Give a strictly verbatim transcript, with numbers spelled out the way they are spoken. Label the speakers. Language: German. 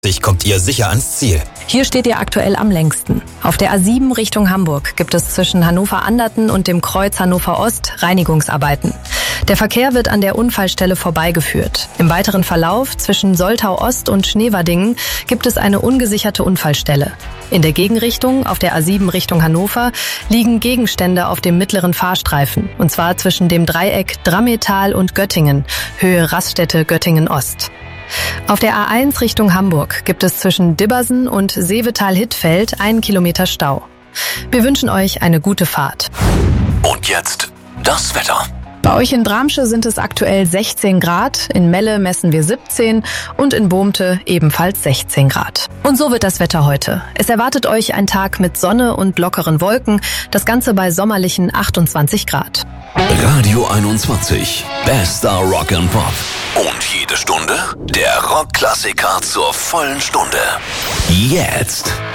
Speaker 1: kommt ihr sicher ans Ziel.
Speaker 2: Hier steht ihr aktuell am längsten. Auf der A sieben Richtung Hamburg gibt es zwischen Hannover-Anderten und dem Kreuz Hannover Ost Reinigungsarbeiten. Der Verkehr wird an der Unfallstelle vorbeigeführt. Im weiteren Verlauf zwischen Soltau Ost und Schneverdingen gibt es eine ungesicherte Unfallstelle. In der Gegenrichtung, auf der A sieben Richtung Hannover, liegen Gegenstände auf dem mittleren Fahrstreifen. Und zwar zwischen dem Dreieck Drammetal und Göttingen, Höhe Raststätte Göttingen Ost. Auf der A eins Richtung Hamburg gibt es zwischen Dibbersen und Seevetal-Hittfeld einen Kilometer Stau. Wir wünschen euch eine gute Fahrt.
Speaker 3: Und jetzt das Wetter.
Speaker 2: Bei euch in Bramsche sind es aktuell sechzehn Grad, in Melle messen wir siebzehn und in Bohmte ebenfalls sechzehn Grad. Und so wird das Wetter heute. Es erwartet euch ein Tag mit Sonne und lockeren Wolken, das Ganze bei sommerlichen achtundzwanzig Grad.
Speaker 3: Radio einundzwanzig, bester Rock and Pop. Und jede Stunde der Rockklassiker zur vollen Stunde. Jetzt